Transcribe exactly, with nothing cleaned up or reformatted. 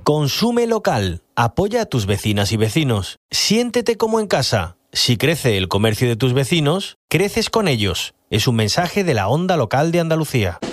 Consume local. Apoya a tus vecinas y vecinos. Siéntete como en casa. Si crece el comercio de tus vecinos, creces con ellos. Es un mensaje de la Onda Local de Andalucía.